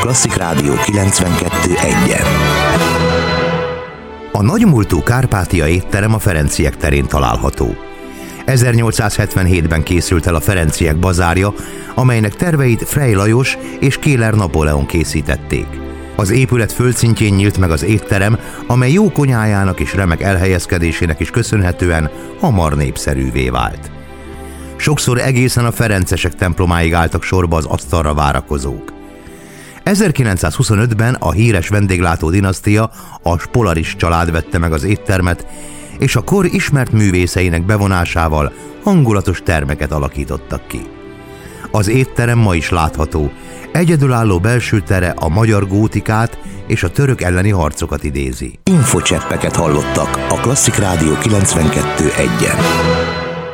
Klasszik Rádió 92.1-en. A nagymúltú Kárpátia étterem a Ferenciek terén található. 1877-ben készült el a Ferenciek bazárja, amelynek terveit Frey Lajos és Kéler Napóleon készítették. Az épület földszintjén nyílt meg az étterem, amely jó konyhájának és remek elhelyezkedésének is köszönhetően hamar népszerűvé vált. Sokszor egészen a ferencesek templomáig álltak sorba az asztalra várakozók. 1925-ben a híres vendéglátó dinasztia, a Spolaris család vette meg az éttermet, és a kor ismert művészeinek bevonásával hangulatos termeket alakítottak ki. Az étterem ma is látható, egyedülálló belső tere a magyar gótikát és a török elleni harcokat idézi. Infocseppeket hallottak a Klasszik Rádió 92.1-en.